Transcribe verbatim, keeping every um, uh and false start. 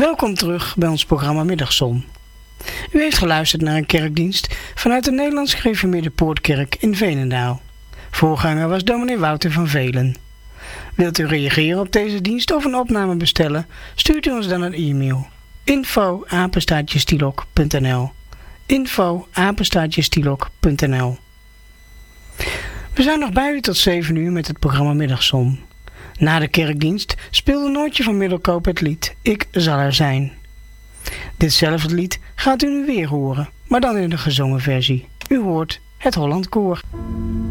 Welkom terug bij ons programma Middagzon. U heeft geluisterd naar een kerkdienst vanuit de Nederlands Gereformeerde Poortkerk in Veenendaal. Voorganger was dominee Wouter van Velen. Wilt u reageren op deze dienst of een opname bestellen? Stuurt u ons dan een e-mail. info apenstaartje stielok punt n l info apenstaartje stielok punt n l. We zijn nog bij u tot zeven uur met het programma Middagzon. Na de kerkdienst speelde Noortje van Middelkoop het lied Ik zal er zijn. Ditzelfde lied gaat u nu weer horen, maar dan in de gezongen versie. U hoort het Holland Koor.